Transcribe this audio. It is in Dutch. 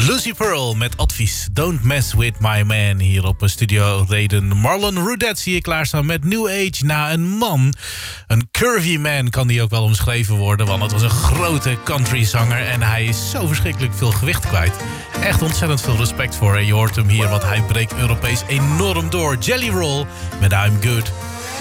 Lucy Pearl met advies. Don't mess with my man. Hier op Studio Reden. Marlon Rudet zie je klaarstaan met New Age na een man. Een curvy man kan die ook wel omschreven worden. Want het was een grote countryzanger. En hij is zo verschrikkelijk veel gewicht kwijt. Echt ontzettend veel respect voor. En je hoort hem hier, want hij breekt Europees enorm door. Jelly Roll met I'm Good.